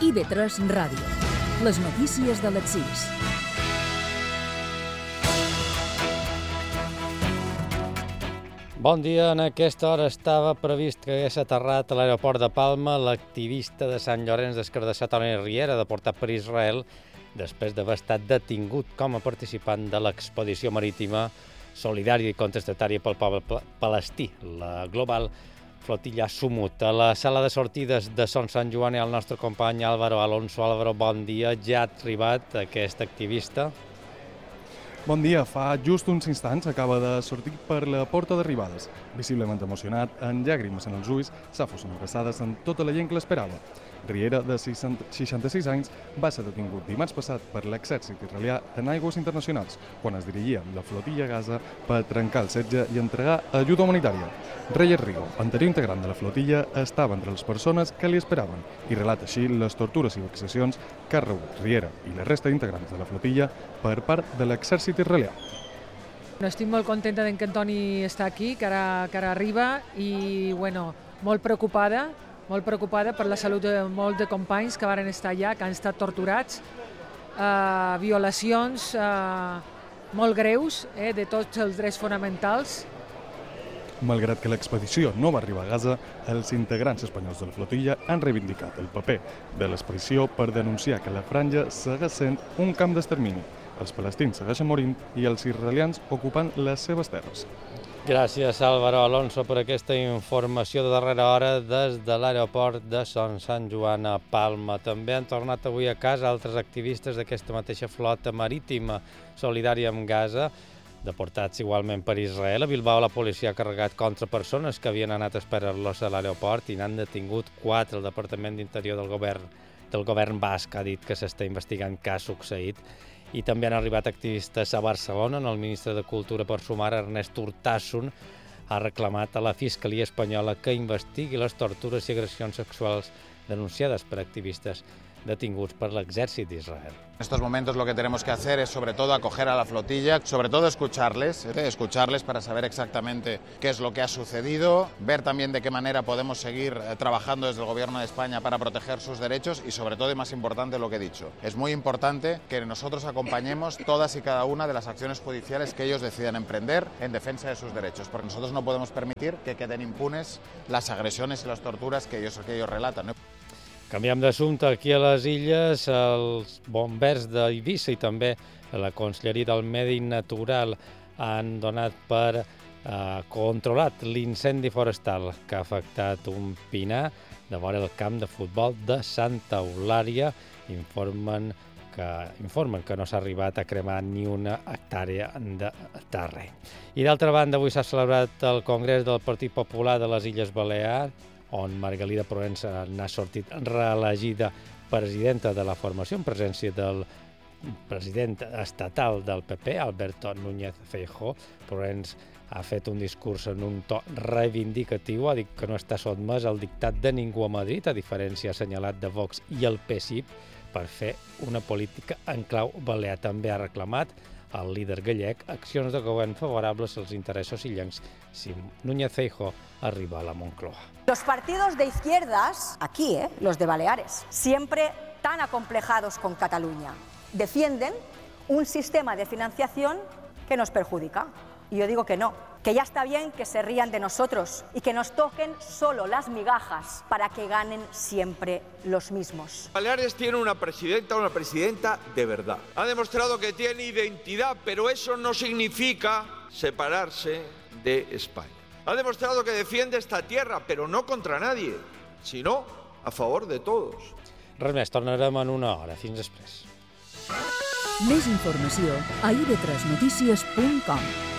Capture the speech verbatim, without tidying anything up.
I V tres Ràdio. Les notícies de les sis. Bon dia. En aquesta hora estava previst que hagués aterrat a l'aeroport de Palma l'activista de Sant Llorenç d'Escardassar, Toni Riera, deportat per Israel, després d'haver estat detingut com a participant de l'expedició marítima solidària i contestatària pel poble palestí, la Global Flotilla Sumut. A la sala de sortides de Son Sant Joan hi ha el nostre company Álvaro Alonso. Álvaro, bon dia. Ja ha arribat aquest activista? Bon dia. Fa just uns instants acaba de sortir per la porta d'arribades. Visiblement emocionat, amb llàgrimes en els ulls, s'ha fos una abraçada amb tota la gent que l'esperava. Riera, de seixanta-sis anys, va ser detingut dimarts passat per l'exèrcit israelià en aigües internacionals, quan es dirigia la flotilla a Gaza per trencar el setge i entregar ajuda humanitària. Reyes Rigo, anterior integrant de la flotilla, estava entre les persones que li esperaven i relata així les tortures i vexacions que ha rebut Riera i la resta d'integrants de la flotilla per part de l'exèrcit israelià. Estic molt contenta que en Toni està aquí, que ara, que ara arriba, i bueno, molt preocupada, molt preocupada per la salut de molts de companys que varen estar allà, que han estat torturats, eh, violacions eh, molt greus eh, de tots els drets fonamentals. Malgrat que l'expedició no va arribar a Gaza, els integrants espanyols de la flotilla han reivindicat el paper de l'expedició per denunciar que la franja segueix sent un camp d'extermini. Els palestins segueixen morint i els israelians ocupant les seves terres. Gràcies, Álvaro Alonso, per aquesta informació de darrera hora des de l'aeroport de Son Sant Joan a Palma. També han tornat avui a casa altres activistes d'aquesta mateixa flota marítima solidària amb Gaza, deportats igualment per Israel. A Bilbao la policia ha carregat contra persones que havien anat a esperar-los a l'aeroport i n'han detingut quatre. El Departament d'Interior del govern, del govern basc ha dit que s'està investigant què ha succeït. I també han arribat activistes a Barcelona, on el ministre de Cultura per Sumar, Ernest Urtasun, ha reclamat a la Fiscalia espanyola que investigui les tortures i agressions sexuals denunciades per activistes detinguts per l'exèrcit d'Israel. En estos momentos lo que tenemos que hacer es sobre todo acoger a la flotilla, sobre todo escucharles, ¿eh? escucharles para saber exactamente qué es lo que ha sucedido, ver también de qué manera podemos seguir eh, trabajando desde el Gobierno de España para proteger sus derechos y sobre todo, y más importante, lo que he dicho. Es muy importante que nosotros acompañemos todas y cada una de las acciones judiciales que ellos decidan emprender en defensa de sus derechos, porque nosotros no podemos permitir que queden impunes las agresiones y las torturas que ellos, que ellos relatan, ¿no? Canviem d'assumpte. Aquí a les Illes, els bombers d'Eivissa i també la Conselleria del Medi Natural han donat per eh, controlat l'incendi forestal que ha afectat un pinar de vora el camp de futbol de Santa Eulària. Informen que, informen que no s'ha arribat a cremar ni una hectàrea de terreny. I d'altra banda, avui s'ha celebrat el Congrés del Partit Popular de les Illes Balears, on Margalida Provença n'ha sortit reelegida presidenta de la formació, en presència del president estatal del P P, Alberto Núñez Feijóo. Provença ha fet un discurs en un to reivindicatiu, ha dit que no està sotmès al dictat de ningú a Madrid, a diferència assenyalat de Vox i el P S I P, per fer una política en clau balear. També ha reclamat el líder gallec accions de govern favorables als interessos illencs si Núñez Feijóo arriba a la Moncloa. Los partidos de izquierdas, aquí, ¿eh? los de Baleares, siempre tan acomplejados con Cataluña, defienden un sistema de financiación que nos perjudica. Y yo digo que no, que ya está bien que se rían de nosotros y que nos toquen solo las migajas para que ganen siempre los mismos. Baleares tiene una presidenta, una presidenta de verdad. Ha demostrado que tiene identidad, pero eso no significa separarse de España. Ha demostrado que defiende esta tierra, però no contra nadie, sinó a favor de todos. Res més, tornarem en una hora. Fins després. Més informació a i v tres notícies punt com.